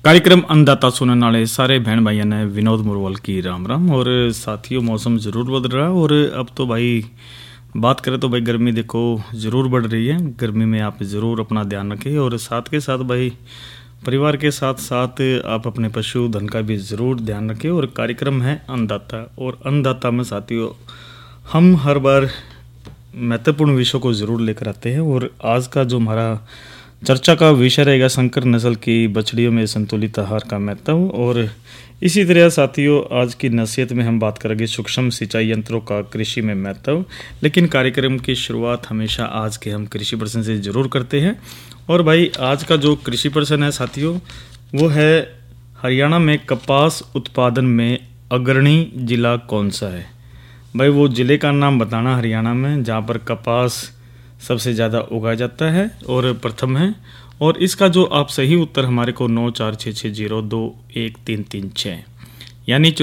कार्यक्रम अन्नदाता सुनने वाले सारे बहन भाइयों ने विनोद मुरवल की राम राम। और साथियों, मौसम ज़रूर बदल रहा है और अब तो भाई बात करें तो भाई गर्मी देखो ज़रूर बढ़ रही है। गर्मी में आप ज़रूर अपना ध्यान रखें और साथ के साथ भाई परिवार के साथ साथ आप अपने पशु धन का भी ज़रूर ध्यान रखें। और कार्यक्रम है अन्नदाता, और अन्नदाता में साथियों हम हर बार महत्वपूर्ण विषयों को ज़रूर लेकर आते हैं। और आज का जो हमारा चर्चा का विषय रहेगा संकर नस्ल की बछड़ियों में संतुलित आहार का महत्व। और इसी तरह साथियों आज की नसीहत में हम बात करेंगे सूक्ष्म सिंचाई यंत्रों का कृषि में महत्व। लेकिन कार्यक्रम की शुरुआत हमेशा आज के हम कृषि प्रश्न से जरूर करते हैं। और भाई आज का जो कृषि प्रश्न है साथियों वो है, हरियाणा में कपास उत्पादन में अग्रणी जिला कौन सा है। भाई वो जिले का नाम बताना हरियाणा में जहाँ पर कपास सबसे ज़्यादा उगाया जाता है और प्रथम है। और इसका जो आप सही उत्तर हमारे को 9466021336 यानी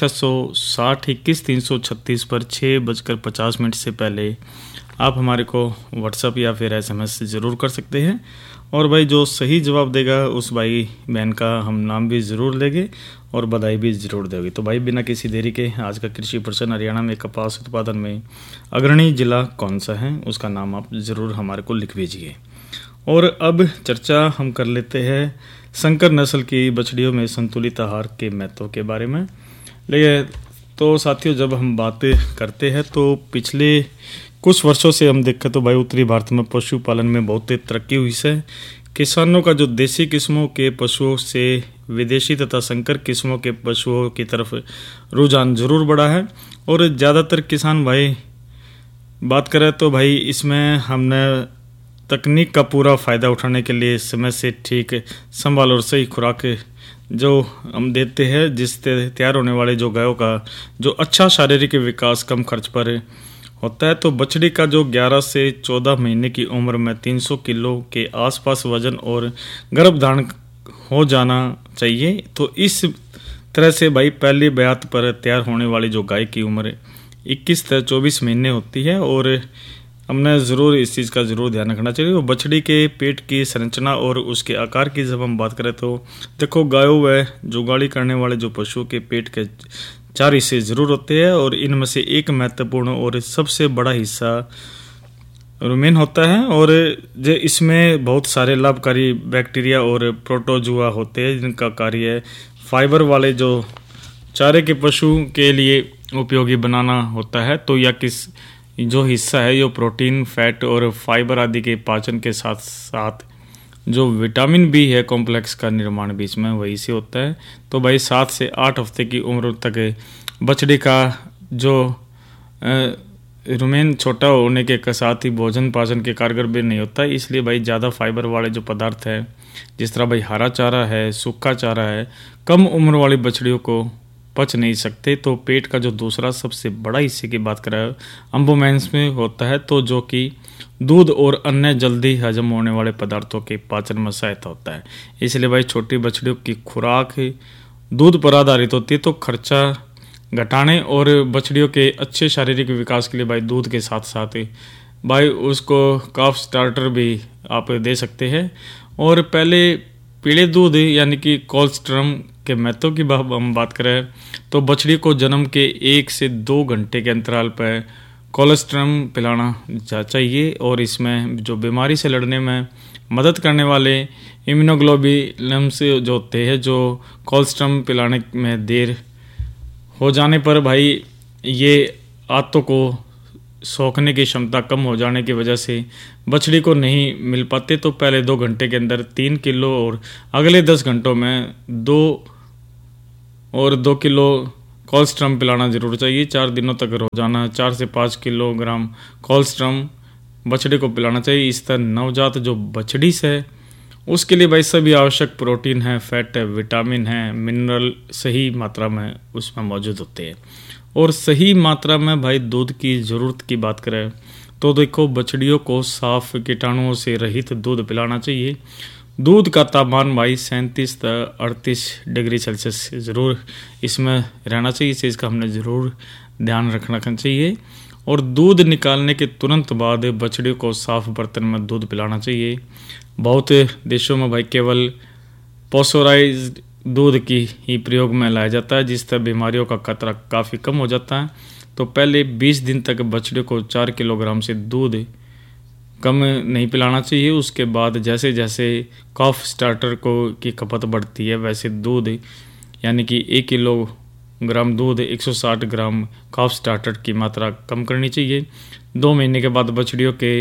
946061 पर 6:50 से पहले आप हमारे को व्हाट्सएप या फिर SMS से ज़रूर कर सकते हैं। और भाई जो सही जवाब देगा उस भाई बहन का हम नाम भी ज़रूर लेंगे और बधाई भी ज़रूर देंगे। तो भाई बिना किसी देरी के आज का कृषि प्रश्न, हरियाणा में कपास उत्पादन में अग्रणी जिला कौन सा है, उसका नाम आप ज़रूर हमारे को लिख भेजिए। और अब चर्चा हम कर लेते हैं संकर नस्ल की बछड़ियों में संतुलित आहार के महत्व के बारे में। लेकिन तो साथियों जब हम बात करते हैं तो पिछले कुछ वर्षों से हम देखें तो भाई उत्तरी भारत में पशुपालन में बहुत तरक्की हुई है। किसानों का जो देसी किस्मों के पशुओं से विदेशी तथा संकर किस्मों के पशुओं की तरफ रुझान जरूर बढ़ा है। और ज़्यादातर किसान भाई बात करें तो भाई इसमें हमने तकनीक का पूरा फ़ायदा उठाने के लिए समय से ठीक संभाल और सही खुराक जो हम देते हैं, जिससे तैयार होने वाले जो गायों का जो अच्छा शारीरिक विकास कम खर्च पर होता है। तो बछड़ी का जो 11 से 14 महीने की उम्र में 300 किलो के आसपास वजन और गर्भधारण हो जाना चाहिए। तो इस तरह से भाई पहली ब्यात पर तैयार होने वाली जो गाय की उम्र 21 से 24 महीने होती है। और हमने ज़रूर इस चीज़ का ज़रूर ध्यान रखना चाहिए। और बछड़ी के पेट की संरचना और उसके आकार की जब हम बात करें तो देखो गायों व जुगाली करने वाले जो पशुओं के पेट के 4 हिस्से ज़रूर होते हैं और इनमें से एक महत्वपूर्ण और सबसे बड़ा हिस्सा रुमेन होता है। और जो इसमें बहुत सारे लाभकारी बैक्टीरिया और प्रोटोजुआ होते हैं जिनका कार्य फाइबर वाले जो चारे के पशु के लिए उपयोगी बनाना होता है। तो या किस जो हिस्सा है जो प्रोटीन, फैट और फाइबर आदि के पाचन के साथ साथ जो विटामिन बी है कॉम्प्लेक्स का निर्माण भी इसमें वही से होता है। तो भाई 7 से 8 हफ्ते की उम्र तक बछड़ी का जो रुमेन छोटा होने के साथ ही भोजन पाचन के कारगर भी नहीं होता है। इसलिए भाई ज़्यादा फाइबर वाले जो पदार्थ है जिस तरह भाई हरा चारा है, सूखा चारा है, कम उम्र वाली बछड़ियों को पच नहीं सकते। तो पेट का जो दूसरा सबसे बड़ा हिस्से की बात करें अम्बोमेंस में होता है, तो जो कि दूध और अन्य जल्दी हजम होने वाले पदार्थों के पाचन में सहायता होता है। इसलिए भाई छोटी बछड़ियों की खुराक दूध पर आधारित होती है। तो खर्चा घटाने और बछड़ियों के अच्छे शारीरिक विकास के लिए भाई दूध के साथ साथ भाई उसको काफ स्टार्टर भी आप दे सकते हैं। और पहले पीले दूध यानी कि कोलेस्ट्रम के महत्व की हम बात करें तो बछड़ी को जन्म के 1 से 2 घंटे के अंतराल पर कोलेस्ट्रम पिलाना चाहिए। और इसमें जो बीमारी से लड़ने में मदद करने वाले इम्यूनोग्लोबुलिन्स जो होते हैं, जो कोलेस्ट्रम पिलाने में देर हो जाने पर भाई ये आंतों को सोखने की क्षमता कम हो जाने की वजह से बछड़ी को नहीं मिल पाते। तो पहले 2 घंटे के अंदर 3 किलो और अगले 10 घंटों में 2 किलो कोलेस्ट्रम पिलाना जरूर चाहिए। 4 दिनों तक रोजाना 4 से 5 किलोग्राम कोलेस्ट्रम बछड़ी को पिलाना चाहिए। इस तरह नवजात जो बछड़ी है उसके लिए भाई सभी आवश्यक प्रोटीन है, फैट है, विटामिन है, मिनरल सही मात्रा में उसमें मौजूद होते हैं। और सही मात्रा में भाई दूध की ज़रूरत की बात करें तो देखो बछड़ियों को साफ कीटाणुओं से रहित दूध पिलाना चाहिए। दूध का तापमान भाई 37 से 38 डिग्री सेल्सियस ज़रूर इसमें रहना चाहिए। इस चीज़ का हमने ज़रूर ध्यान रखना चाहिए। और दूध निकालने के तुरंत बाद बछड़ी को साफ बर्तन में दूध पिलाना चाहिए। बहुत देशों में भाई केवल पॉस्चराइज्ड दूध की ही प्रयोग में लाया जाता है, जिससे बीमारियों का खतरा काफ़ी कम हो जाता है। तो पहले 20 दिन तक बछड़े को 4 किलोग्राम से दूध कम नहीं पिलाना चाहिए। उसके बाद जैसे जैसे कॉफ स्टार्टर को की खपत बढ़ती है, वैसे दूध यानी कि 1 किलोग्राम दूध 160 ग्राम कॉफ स्टार्टर की मात्रा कम करनी चाहिए। 2 महीने के बाद बछड़ियों के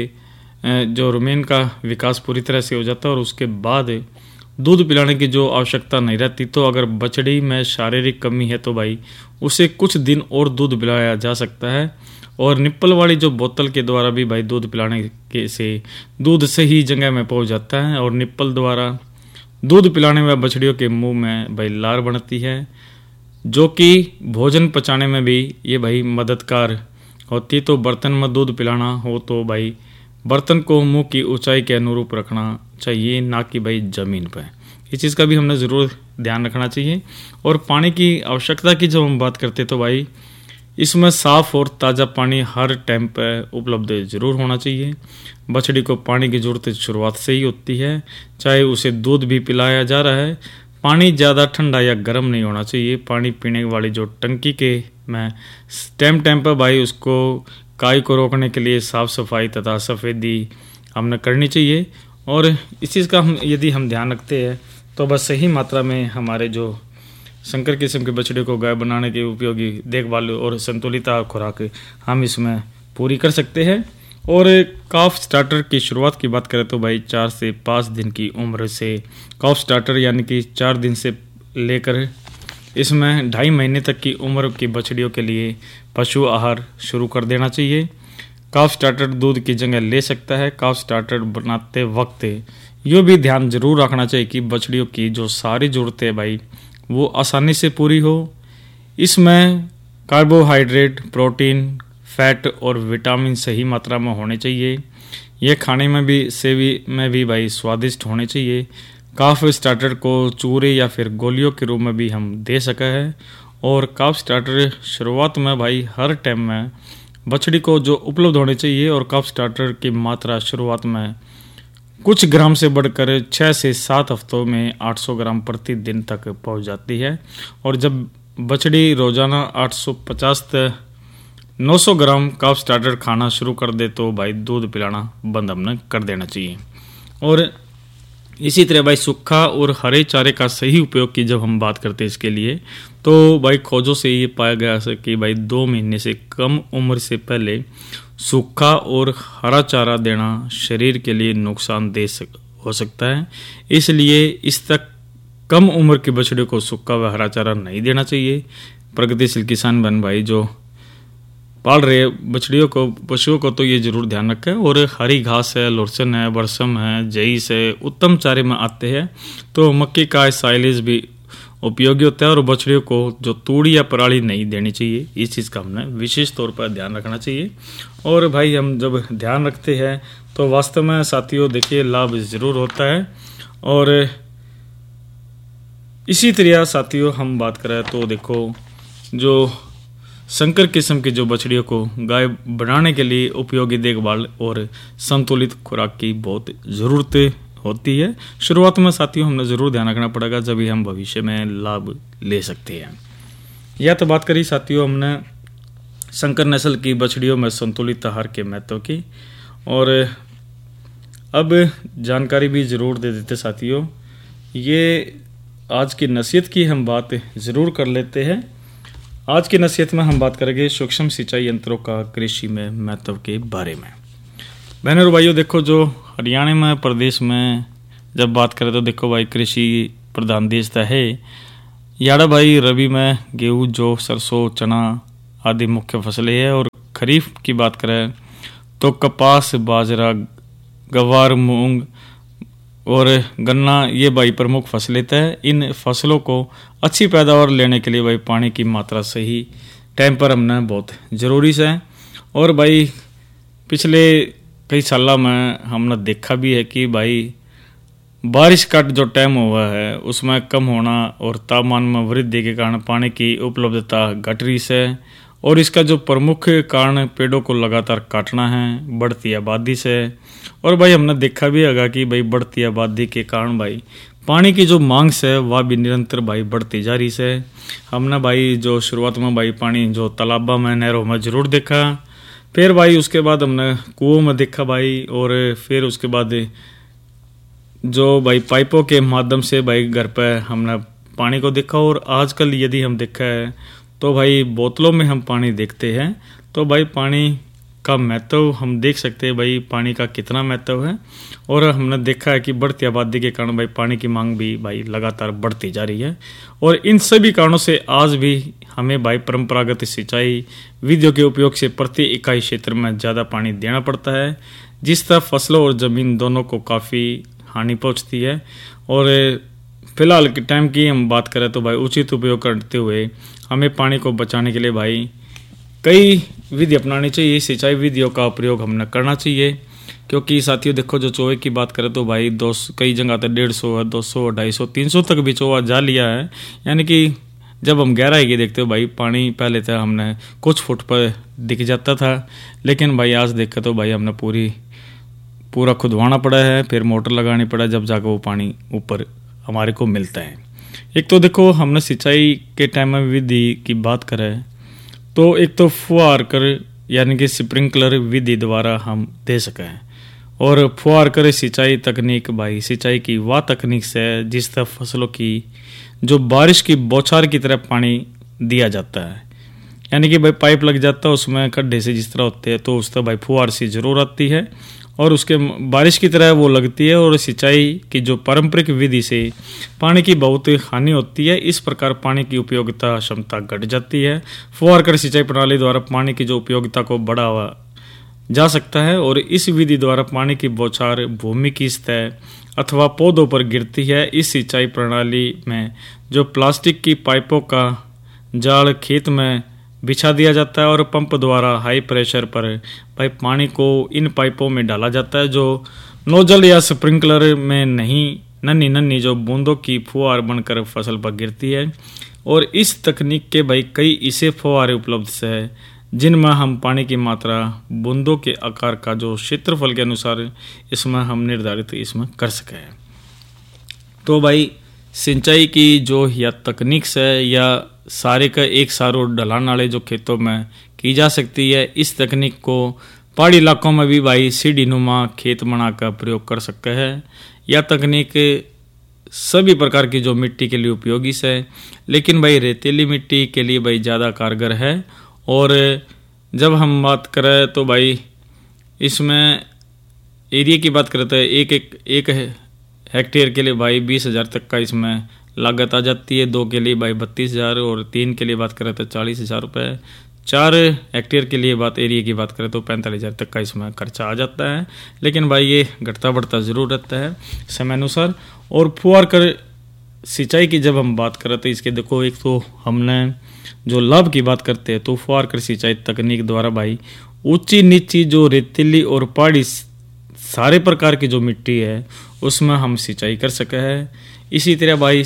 जो रुमेन का विकास पूरी तरह से हो जाता है और उसके बाद दूध पिलाने की जो आवश्यकता नहीं रहती। तो अगर बछड़ी में शारीरिक कमी है तो भाई उसे कुछ दिन और दूध पिलाया जा सकता है। और निप्पल वाली जो बोतल के द्वारा भी भाई दूध पिलाने के से दूध सही जगह में पहुंच जाता है। और निप्पल द्वारा दूध पिलाने में बछड़ियों के मुंह में भाई लार बनती है, जो कि भोजन पचाने में भी ये भाई मददगार होती। तो बर्तन में दूध पिलाना हो तो भाई बर्तन को मुंह की ऊंचाई के अनुरूप रखना चाहिए, ना कि भाई जमीन पर। इस चीज़ का भी हमने ज़रूर ध्यान रखना चाहिए। और पानी की आवश्यकता की जब हम बात करते तो भाई इसमें साफ़ और ताज़ा पानी हर टाइम पर उपलब्ध ज़रूर होना चाहिए। बछड़ी को पानी की ज़रूरत शुरुआत से ही होती है, चाहे उसे दूध भी पिलाया जा रहा है। पानी ज़्यादा ठंडा या गर्म नहीं होना चाहिए। पानी पीने वाली जो टंकी के में टाइम पर भाई उसको काई को रोकने के लिए साफ़ सफाई तथा सफ़ेदी हमने करनी चाहिए। और इस चीज़ का यदि हम ध्यान रखते हैं तो बस सही मात्रा में हमारे जो संकर किस्म के बछड़े को गाय बनाने के उपयोगी देखभाल और संतुलित खुराक हम इसमें पूरी कर सकते हैं। और कॉफ स्टार्टर की शुरुआत की बात करें तो भाई 4 से 5 दिन की उम्र से कॉफ स्टार्टर यानी कि 4 दिन से लेकर इसमें 2.5 महीने तक की उम्र की बछड़ियों के लिए पशु आहार शुरू कर देना चाहिए। कॉफ स्टार्टर दूध की जगह ले सकता है। कॉफ स्टार्टर बनाते वक्त ये भी ध्यान जरूर रखना चाहिए कि बछड़ियों की जो सारी ज़रूरतें भाई वो आसानी से पूरी हो। इसमें कार्बोहाइड्रेट, प्रोटीन, फैट और विटामिन सही मात्रा में होने चाहिए। ये खाने में भी भाई स्वादिष्ट होने चाहिए। कॉफ स्टार्टर को चूरे या फिर गोलियों के रूप में भी हम दे सके हैं। और कॉफ स्टार्टर शुरुआत में भाई हर टाइम में बछड़ी को जो उपलब्ध होने चाहिए। और कॉफ स्टार्टर की मात्रा शुरुआत में कुछ ग्राम से बढ़कर 6 से 7 हफ्तों में 800 ग्राम प्रति दिन तक पहुंच जाती है। और जब बछड़ी रोजाना 850 से 900 ग्राम कॉफ स्टार्टर खाना शुरू कर दे तो भाई दूध पिलाना बंद हमने कर देना चाहिए। और इसी तरह भाई सूखा और हरे चारे का सही उपयोग की जब हम बात करते हैं इसके लिए तो भाई खोजों से ये पाया गया है कि भाई 2 महीने से कम उम्र से पहले सूखा और हरा चारा देना शरीर के लिए नुकसानदेह हो सकता है। इसलिए इस तक कम उम्र के बछड़े को सूखा व हरा चारा नहीं देना चाहिए। प्रगतिशील किसान बहन भाई जो पाल रहे बछड़ियों को पशुओं को तो ये जरूर ध्यान रखें। और हरी घास है, लोरसन है, बरसम है, जईस है, उत्तम चारे में आते हैं। तो मक्की का साइलेज भी उपयोगी होता है। और बछड़ियों को जो तूड़ी या पराली नहीं देनी चाहिए, इस चीज़ का हमने विशेष तौर पर ध्यान रखना चाहिए। और भाई हम जब ध्यान रखते हैं तो वास्तव में साथियों देखिए लाभ ज़रूर होता है। और इसी तरह साथियों हम बात करें तो देखो जो संकर किस्म की जो बछड़ियों को गाय बनाने के लिए उपयोगी देखभाल और संतुलित खुराक की बहुत ज़रूरत होती है। शुरुआत में साथियों हमने ज़रूर ध्यान रखना पड़ेगा, जब भी हम भविष्य में लाभ ले सकते हैं। यह तो बात करी साथियों हमने संकर नस्ल की बछड़ियों में संतुलित आहार के महत्व की। और अब जानकारी भी ज़रूर दे देते साथियों। ये आज की नसीहत की हम बात ज़रूर कर लेते हैं। आज की नसीहत में हम बात करेंगे सूक्ष्म सिंचाई यंत्रों का कृषि में महत्व के बारे में। बहनों और भाइयों देखो जो हरियाणा में प्रदेश में जब बात करें तो देखो भाई कृषि प्रधान देश है। याड़ा भाई रबी में गेहूँ, जौ, सरसों, चना आदि मुख्य फसलें हैं। और खरीफ की बात करें तो कपास, बाजरा, गवार, मूंग और गन्ना ये भाई प्रमुख फसलें हैं। इन फसलों को अच्छी पैदावार लेने के लिए भाई पानी की मात्रा सही टाइम पर हमने बहुत ज़रूरी है। और भाई पिछले कई सालों में हमने देखा भी है कि भाई बारिश का जो टाइम हुआ है उसमें कम होना और तापमान में वृद्धि के कारण पानी की उपलब्धता घट रही है। और इसका जो प्रमुख कारण पेड़ों को लगातार काटना है, बढ़ती आबादी से। और भाई हमने देखा भी होगा कि भाई बढ़ती आबादी के कारण भाई पानी की जो मांग है वह भी निरंतर भाई बढ़ती जा रही है। हमने भाई जो शुरुआत में भाई पानी जो तालाबों में नहरों में जरूर देखा, फिर भाई उसके बाद हमने कुओं में देखा भाई, और फिर उसके बाद जो भाई पाइपों के माध्यम से भाई घर पे हमने पानी को देखा, और आजकल यदि हम देखा है तो भाई बोतलों में हम पानी देखते हैं। तो भाई पानी का महत्व हम देख सकते हैं भाई पानी का कितना महत्व है, और हमने देखा है कि बढ़ती आबादी के कारण भाई पानी की मांग भी भाई लगातार बढ़ती जा रही है। और इन सभी कारणों से आज भी हमें भाई परंपरागत सिंचाई विधियों के उपयोग से प्रति इकाई क्षेत्र में ज़्यादा पानी देना पड़ता है, जिस तरह फसलों और ज़मीन दोनों को काफ़ी हानि पहुँचती है। और फिलहाल के टाइम की हम बात करें तो भाई उचित उपयोग करते हुए हमें पानी को बचाने के लिए भाई कई विधि अपनानी चाहिए। सिंचाई विधियों का प्रयोग हमने करना चाहिए, क्योंकि साथियों देखो जो चोवे की बात करें तो भाई कई जगह तो 150, 200, 250, 300 तक भी चोवा जा लिया है। यानी कि जब हम गहराई की देखते हो भाई पानी पहले तो हमने कुछ फुट पर दिख जाता था, लेकिन भाई आज देखा तो भाई हमने पूरा खुदवाना पड़ा है, फिर मोटर लगानी पड़ा, जब जाकर वो पानी ऊपर हमारे को मिलता है। एक तो देखो हमने सिंचाई के टाइम में विधि की बात करें तो एक तो फुहार कर यानी कि स्प्रिंकलर विधि द्वारा हम दे सकें, और फुहार कर सिंचाई तकनीक भाई सिंचाई की वह तकनीक से जिस तरह फसलों की जो बारिश की बौछार की तरह पानी दिया जाता है। यानी कि भाई पाइप लग जाता है उसमें खड्डे से जिस तरह होते हैं, तो उस तरह भाई फुहार सी जरूर आती है और उसके बारिश की तरह वो लगती है, और सिंचाई की जो पारंपरिक विधि से पानी की बहुत हानि होती है। इस प्रकार पानी की उपयोगिता क्षमता घट जाती है। फुहार कर सिंचाई प्रणाली द्वारा पानी की जो उपयोगिता को बढ़ावा जा सकता है, और इस विधि द्वारा पानी की बौछार भूमि की सतह अथवा पौधों पर गिरती है। इस सिंचाई प्रणाली में जो प्लास्टिक की पाइपों का जाल खेत में बिछा दिया जाता है, और पंप द्वारा हाई प्रेशर पर भाई पानी को इन पाइपों में डाला जाता है, जो नोजल या स्प्रिंकलर में नहीं नन्ही नन्ही जो बूंदों की फुहार बनकर फसल पर गिरती है। और इस तकनीक के भाई कई ऐसे फुहारे उपलब्ध है जिनमें हम पानी की मात्रा बूंदों के आकार का जो क्षेत्रफल के अनुसार इसमें हम निर्धारित इसमें कर सके। तो भाई सिंचाई की जो या तकनीक से या सारे का एक सारो ढलान वाले जो खेतों में की जा सकती है, इस तकनीक को पहाड़ी इलाकों में भी भाई सीढ़ी नुमा खेत बनाकर प्रयोग कर सकते हैं। यह तकनीक सभी प्रकार की जो मिट्टी के लिए उपयोगी है, लेकिन भाई रेतीली मिट्टी के लिए भाई ज़्यादा कारगर है। और जब हम बात करें तो भाई इसमें एरिया की बात करते हैं, एक हेक्टेयर के लिए भाई 20,000 तक का इसमें लागत आ जाती है, 2 के लिए भाई 32,000, और 3 के लिए बात करें तो 40,000 रुपये, 4 हेक्टेयर के लिए एरिया की बात करें तो 45,000 तक का इसमें खर्चा आ जाता है। लेकिन भाई ये घटता बढ़ता ज़रूर रहता है समय अनुसार। और फुहार कर सिंचाई की जब हम बात करें तो इसके देखो एक तो हमने जो लाभ की बात करते हैं तो फुहार कर सिंचाई तकनीक द्वारा भाई ऊंची नीची जो रेतीली और पहाड़ी सारे प्रकार की जो मिट्टी है उसमें हम सिंचाई कर सके हैं। इसी तरह भाई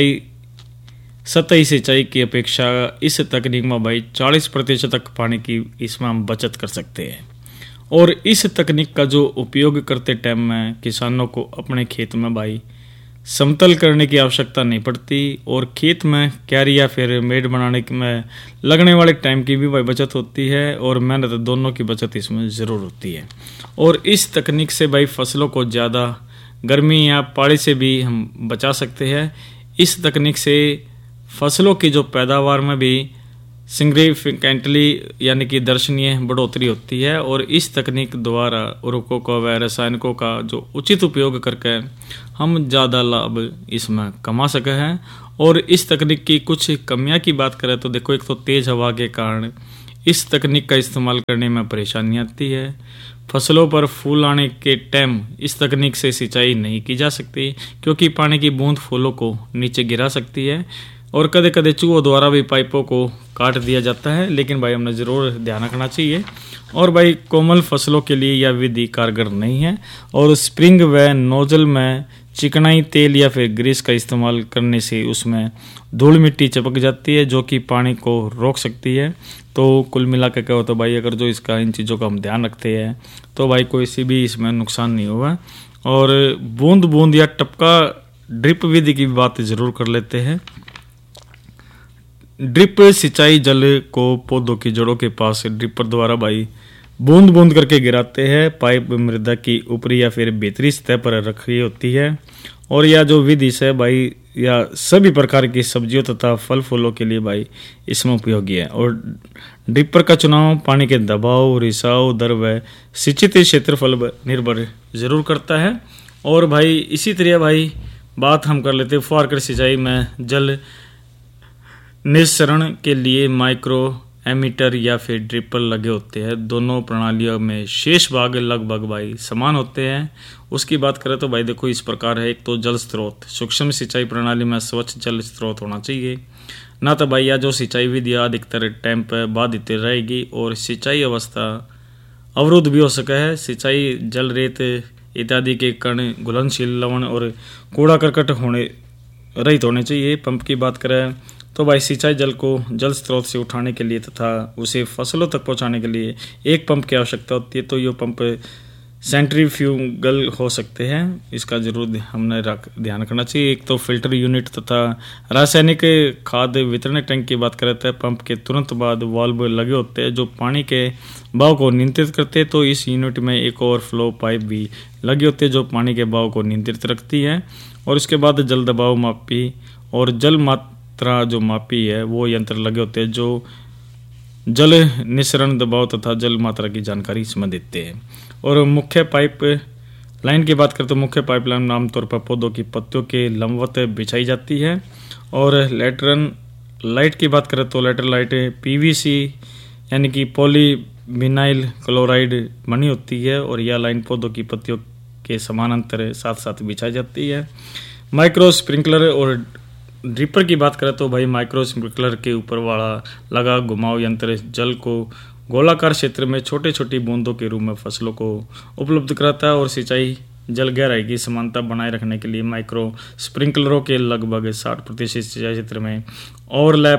सतही सिंचाई की अपेक्षा इस तकनीक में भाई 40% तक पानी की इसमें हम बचत कर सकते हैं। और इस तकनीक का जो उपयोग करते टाइम में किसानों को अपने खेत में भाई समतल करने की आवश्यकता नहीं पड़ती, और खेत में क्यारी या फिर मेड़ बनाने में लगने वाले टाइम की भी भाई बचत होती है, और मेहनत दोनों की बचत इसमें ज़रूर होती है। और इस तकनीक से भाई फसलों को ज़्यादा गर्मी या पानी से भी हम बचा सकते हैं। इस तकनीक से फसलों की जो पैदावार में भी सिग्निफिकेंटली यानी कि दर्शनीय बढ़ोतरी होती है। और इस तकनीक द्वारा उर्वरकों का व रसायनिकों का जो उचित उपयोग करके हम ज़्यादा लाभ इसमें कमा सके हैं। और इस तकनीक की कुछ कमियां की बात करें तो देखो एक तो तेज़ हवा के कारण इस तकनीक का इस्तेमाल करने में परेशानी आती है। फसलों पर फूल आने के टाइम इस तकनीक से सिंचाई नहीं की जा सकती, क्योंकि पानी की बूंद फूलों को नीचे गिरा सकती है, और कदे कदे चूहों द्वारा भी पाइपों को काट दिया जाता है। लेकिन भाई हमने ज़रूर ध्यान रखना चाहिए। और भाई कोमल फसलों के लिए यह विधि कारगर नहीं है, और स्प्रिंग व नोजल में चिकनाई तेल या फिर ग्रीस का इस्तेमाल करने से उसमें धूल मिट्टी चिपक जाती है, जो कि पानी को रोक सकती है। तो कुल मिला के कहो तो भाई अगर जो इसका इन चीज़ों का हम ध्यान रखते हैं तो भाई कोई सी भी इसमें नुकसान नहीं होगा। और बूंद बूंद या टपका ड्रिप विधि की बात जरूर कर लेते हैं। ड्रिप सिंचाई जल को पौधों की जड़ों के पास ड्रिपर द्वारा भाई बूंद बूंद करके गिराते हैं। पाइप मृदा की ऊपरी या फिर भीतरी सतह पर रखी होती है और यह जो विधि से भाई या सभी प्रकार की सब्जियों तथा फल फूलों के लिए भाई इसमें उपयोगी है। और ड्रिपर का चुनाव पानी के दबाव, रिसाव दर व सिंचित क्षेत्रफल पर निर्भर जरूर करता है। और भाई इसी तरह भाई बात हम कर लेते हैं फुहार कर सिंचाई में जल निस्सरण के लिए माइक्रो एमीटर या फिर ड्रिपर लगे होते हैं। दोनों प्रणालियों में शेष भाग लगभग भाई समान होते हैं। उसकी बात करें तो भाई देखो इस प्रकार है। एक तो जल स्रोत, सूक्ष्म सिंचाई प्रणाली में स्वच्छ जल स्रोत होना चाहिए ना, तो भाई यह जो सिंचाई विधि अधिकतर टाइम पर बाधित रहेगी और सिंचाई अवस्था अवरुद्ध भी हो सका है। सिंचाई जल रेत इत्यादि के कण घुलनशील लवण और कूड़ा करकट रहित होने चाहिए। पंप की बात करें तो भाई सिंचाई जल को जल स्रोत से उठाने के लिए तथा उसे फसलों तक पहुंचाने के लिए एक पंप की आवश्यकता होती है। तो ये पंप सेंट्रीफ्यूगल हो सकते हैं, इसका जरूर हमने ध्यान रखना चाहिए। एक तो फिल्टर यूनिट तथा रासायनिक खाद वितरण टैंक की बात करते हैं। पंप के तुरंत बाद वाल्व लगे होते हैं जो पानी के बहाव को नियंत्रित करते हैं। तो इस यूनिट में एक ओवरफ्लो पाइप भी लगी होती है जो पानी के बहाव को नियंत्रित रखती है। और इसके बाद जल दबाव मापी और जल मात्रा जो मापी है वो यंत्र लगे होते हैं जो जल निस्सरण दबाव तथा जल मात्रा की जानकारी इसमें देते हैं। और मुख्य पाइप लाइन की बात करें तो मुख्य पाइपलाइन आमतौर पर पौधों की पत्तियों के लंबवत बिछाई जाती है। और लेटरल लाइट की बात करें तो लेटरल लाइट पीवीसी यानी कि पॉलीविनाइल क्लोराइड बनी होती है और यह लाइन पौधों की पत्तियों के समानांतर साथ साथ बिछाई जाती है। माइक्रो स्प्रिंकलर और ड्रिपर की बात करें तो भाई माइक्रो स्प्रिंकलर के ऊपर वाला लगा घुमाव यंत्र जल को गोलाकार क्षेत्र में छोटे छोटी बूंदों के रूप में फसलों को उपलब्ध कराता है। और सिंचाई जल गहराई की समानता बनाए रखने के लिए माइक्रो स्प्रिंकलरों के लगभग 60% सिंचाई क्षेत्र में ओवरलैप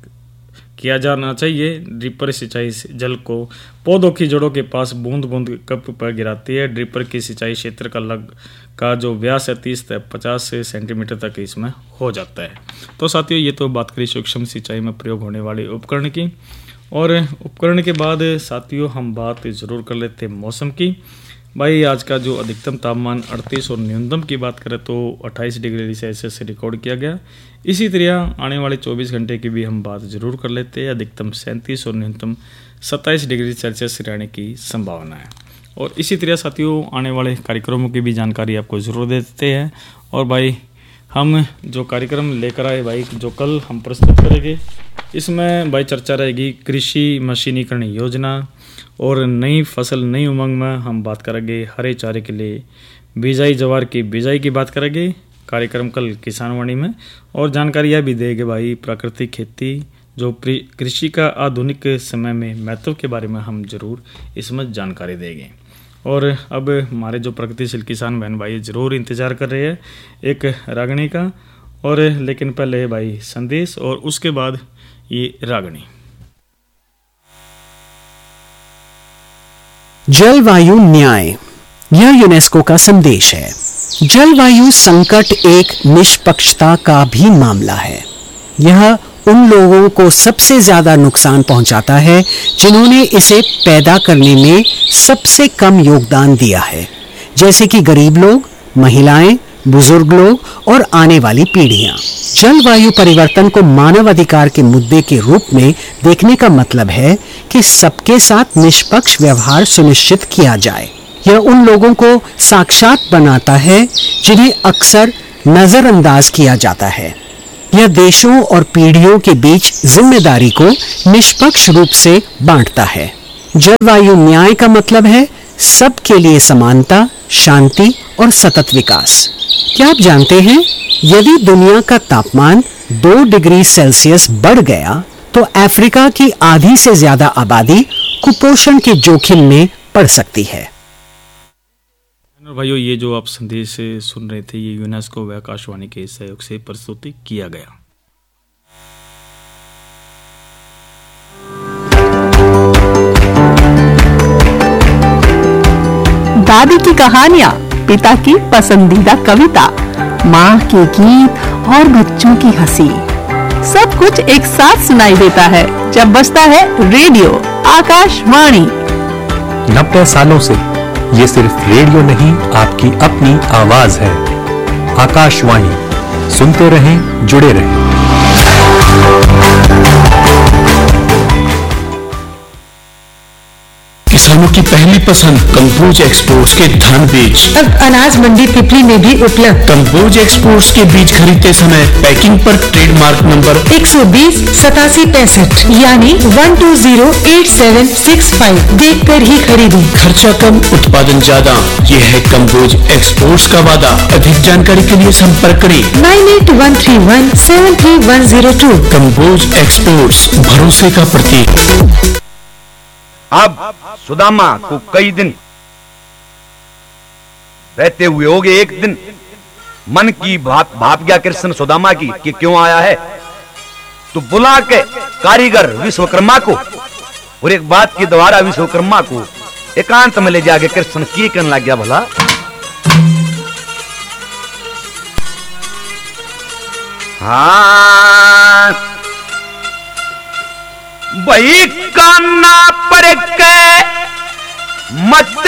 किया जाना चाहिए। ड्रिपर सिंचाई जल को पौधों की जड़ों के पास बूंद बूंद कप पर गिराती है। ड्रिपर की सिंचाई क्षेत्र का जो व्यास है 30 से 50 सेंटीमीटर तक इसमें हो जाता है। तो साथियों ये तो बात करी सूक्ष्म सिंचाई में प्रयोग होने वाले उपकरण की। और उपकरण के बाद साथियों हम बात जरूर कर लेते हैं मौसम की। भाई आज का जो अधिकतम तापमान 38 और न्यूनतम की बात करें तो 28 डिग्री सेल्सियस रिकॉर्ड किया गया। इसी तरह आने वाले 24 घंटे की भी हम बात जरूर कर लेते हैं। अधिकतम 37 और न्यूनतम 27 डिग्री सेल्सियस रहने की संभावना है। और इसी तरह साथियों आने वाले कार्यक्रमों की भी जानकारी आपको जरूर देते हैं। और भाई हम जो कार्यक्रम लेकर आए भाई जो कल हम प्रस्तुत करेंगे इसमें भाई चर्चा रहेगी कृषि मशीनीकरण योजना और नई फसल नई उमंग में हम बात करेंगे हरे चारे के लिए बिजाई जवार की बिजाई की बात करेंगे कार्यक्रम कल किसानवाणी में। और जानकारी यह भी देंगे भाई प्राकृतिक खेती जो कृषि का आधुनिक समय में महत्व के बारे में हम जरूर इसमें जानकारी देंगे। और अब हमारे जो प्रगतिशील किसान बहन भाई जरूर इंतजार कर रहे हैं एक रागनी का। और लेकिन पहले भाई संदेश और उसके बाद ये रागनी। जलवायु न्याय, यह यूनेस्को का संदेश है। जलवायु संकट एक निष्पक्षता का भी मामला है। यह उन लोगों को सबसे ज्यादा नुकसान पहुंचाता है जिन्होंने इसे पैदा करने में सबसे कम योगदान दिया है, जैसे कि गरीब लोग, महिलाएं, बुजुर्ग लोग और आने वाली पीढ़ियां। जलवायु परिवर्तन को मानव अधिकार के मुद्दे के रूप में देखने का मतलब है कि सबके साथ निष्पक्ष व्यवहार सुनिश्चित किया जाए। यह उन लोगों को साक्षात बनाता है जिन्हें अक्सर नजरअंदाज किया जाता है। यह देशों और पीढ़ियों के बीच जिम्मेदारी को निष्पक्ष रूप से बांटता है। जलवायु न्याय का मतलब है सबके लिए समानता, शांति और सतत विकास। क्या आप जानते हैं, यदि दुनिया का तापमान 2 डिग्री सेल्सियस बढ़ गया तो अफ्रीका की आधी से ज्यादा आबादी कुपोषण के जोखिम में पड़ सकती है। भाइयों ये जो आप संदेश सुन रहे थे ये यूनेस्को व आकाशवाणी के सहयोग से प्रस्तुत किया गया। दादी की कहानियां, पिता की पसंदीदा कविता, माँ के गीत और बच्चों की हंसी, सब कुछ एक साथ सुनाई देता है जब बजता है रेडियो आकाशवाणी। 90 सालों से ये सिर्फ रेडियो नहीं, आपकी अपनी आवाज है। आकाशवाणी, सुनते रहें, जुड़े रहें। किसानों की पहली पसंद कंबोज एक्सपोर्ट्स के धान बीज अब अनाज मंडी पिपली में भी उपलब्ध। कंबोज एक्सपोर्ट्स के बीज खरीदते समय पैकिंग पर ट्रेडमार्क नंबर 120 87 65 यानी 1208765 देख कर ही खरीदें। खर्चा कम, उत्पादन ज्यादा, ये है कंबोज एक्सपोर्ट्स का वादा। अधिक जानकारी के लिए संपर्क करें 9813173102। कंबोज एक्सपोर्ट्स, भरोसे का प्रतीक। अब सुदामा को कई दिन रहते हुए हो गए, एक दिन मन की बात भाप गया कृष्ण सुदामा की कि क्यों आया है। तो बुला के कारीगर विश्वकर्मा को और एक बात के द्वारा विश्वकर्मा को एकांत में ले जाके कृष्ण की कहने लग गया, भला हाँ भाई काना पर के मत